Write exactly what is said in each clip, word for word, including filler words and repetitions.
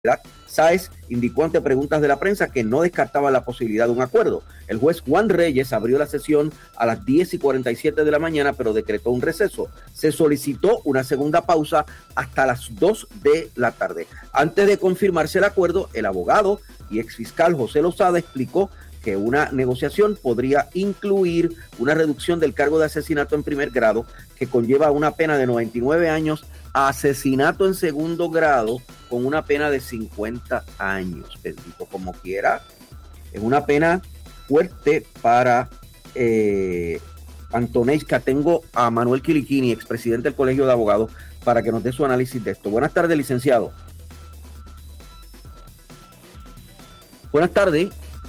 Sáez indicó ante preguntas de la prensa que no descartaba la posibilidad de un acuerdo. El juez Juan Reyes abrió la sesión a las diez y cuarenta y siete de la mañana, pero decretó un receso. Se solicitó una segunda pausa hasta las dos de la tarde. Antes de confirmarse el acuerdo, el abogado y exfiscal José Lozada explicó que una negociación podría incluir una reducción del cargo de asesinato en primer grado, que conlleva una pena de noventa y nueve años, a asesinato en segundo grado con una pena de cincuenta años. Bendito como quiera. Es una pena fuerte para eh, Antonesca. Tengo a Manuel Quiliquini, expresidente del Colegio de Abogados, para que nos dé su análisis de esto. Buenas tardes, licenciado. Buenas tardes.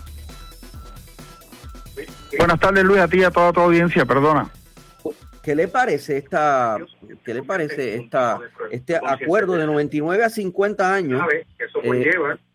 Buenas tardes, Luis, a ti y a toda tu audiencia, perdona. ¿Qué le parece esta, qué le parece esta, este acuerdo de noventa y nueve a cincuenta años? Eh,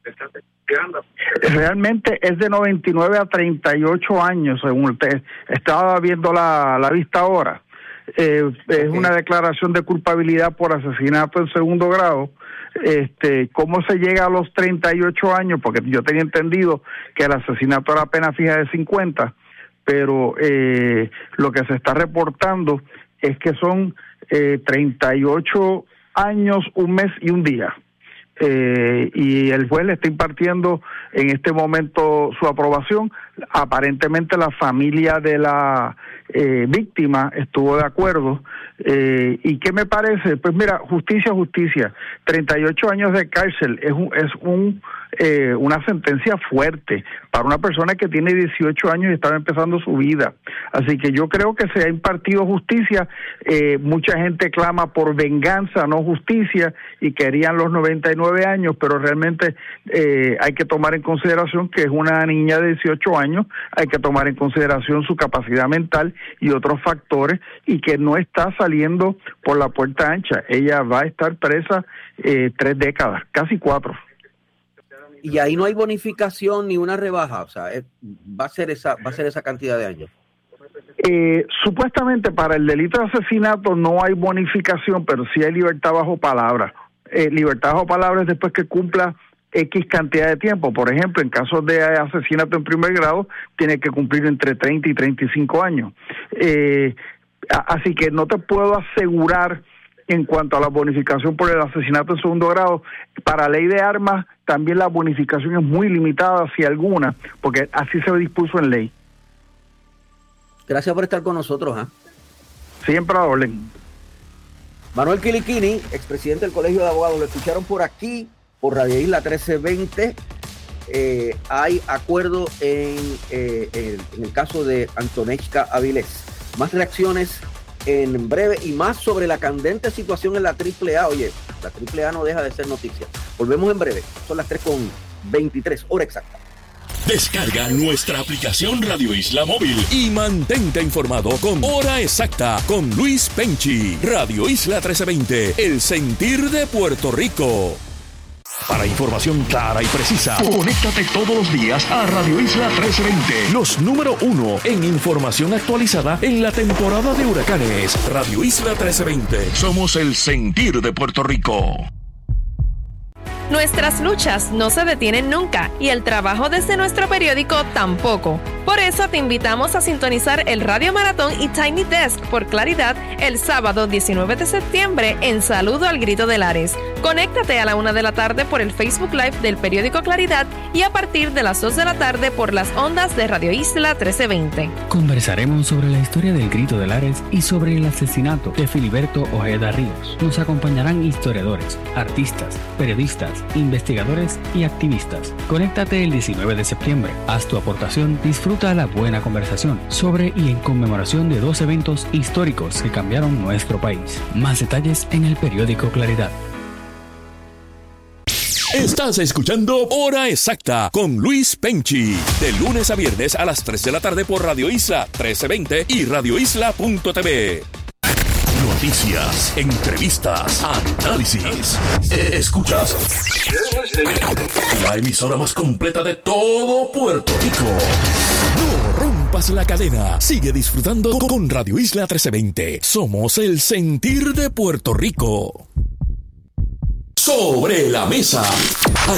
Realmente es de noventa y nueve a treinta y ocho años, según usted estaba viendo la, la vista ahora. Eh, es okay. Una declaración de culpabilidad por asesinato en segundo grado. Este, ¿cómo se llega a los treinta y ocho años? Porque yo tenía entendido que el asesinato era pena fija de cincuenta. Pero eh, lo que se está reportando es que son eh, treinta y ocho años, un mes y un día. Eh, y el juez le está impartiendo en este momento su aprobación. Aparentemente la familia de la eh, víctima estuvo de acuerdo. Eh, ¿Y qué me parece? Pues mira, justicia, justicia. treinta y ocho años de cárcel es un, es un eh, una sentencia fuerte para una persona que tiene dieciocho años y estaba empezando su vida. Así que yo creo que se ha impartido justicia. Eh, mucha gente clama por venganza, no justicia, y querían los noventa y nueve años, pero realmente eh, hay que tomar en consideración que es una niña de dieciocho años, hay que tomar en consideración su capacidad mental y otros factores, y que no está saliendo por la puerta ancha. Ella va a estar presa eh, tres décadas, casi cuatro. Y ahí no hay bonificación ni una rebaja, o sea, es, va a ser esa, va a ser esa cantidad de años. Eh, supuestamente para el delito de asesinato no hay bonificación, pero sí hay libertad bajo palabra. Eh, libertad bajo palabra es después que cumpla X cantidad de tiempo. Por ejemplo, en casos de asesinato en primer grado, tiene que cumplir entre treinta y treinta y cinco años. Eh, así que no te puedo asegurar en cuanto a la bonificación por el asesinato en segundo grado. Para ley de armas, también la bonificación es muy limitada, si alguna, porque así se dispuso en ley. Gracias por estar con nosotros. ¿eh? Siempre a orden. Manuel Quiliquini, expresidente del Colegio de Abogados, lo escucharon por aquí, por Radio Isla trece veinte. Eh, hay acuerdo en, eh, en, en el caso de Antonesca Avilés. Más reacciones en breve y más sobre la candente situación en la triple A. Oye, la triple A no deja de ser noticia. Volvemos en breve. Son las tres con veintitrés, hora exacta. Descarga nuestra aplicación Radio Isla Móvil y mantente informado con Hora Exacta con Luis Penchi. Radio Isla trece veinte, el sentir de Puerto Rico. Para información clara y precisa, conéctate todos los días a Radio Isla trece veinte, los número uno en información actualizada en la temporada de huracanes. Radio Isla trece veinte, somos el sentir de Puerto Rico. Nuestras luchas no se detienen nunca y el trabajo desde nuestro periódico tampoco. Por eso te invitamos a sintonizar el Radio Maratón y Tiny Desk por Claridad el sábado diecinueve de septiembre en Saludo al Grito de Lares. Conéctate a la una de la tarde por el Facebook Live del periódico Claridad y a partir de las dos de la tarde por las ondas de Radio Isla trece veinte. Conversaremos sobre la historia del Grito de Lares y sobre el asesinato de Filiberto Ojeda Ríos. Nos acompañarán historiadores, artistas, periodistas, investigadores y activistas. Conéctate el diecinueve de septiembre. Haz tu aportación, disfruta la buena conversación sobre y en conmemoración de dos eventos históricos que cambiaron nuestro país. Más detalles en el periódico Claridad. Estás escuchando Hora Exacta con Luis Penchi, de lunes a viernes a las tres de la tarde por Radio Isla trece veinte y radio isla punto t v. Noticias, entrevistas, análisis. Escuchas la emisora más completa de todo Puerto Rico. No rompas la cadena. Sigue disfrutando con Radio Isla trece veinte. Somos el sentir de Puerto Rico. Sobre la Mesa.